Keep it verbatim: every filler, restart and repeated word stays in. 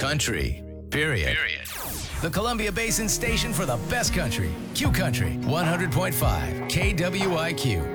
Country. Period. Period. The Columbia Basin station for the best country. Q Country, one hundred point five K W I Q.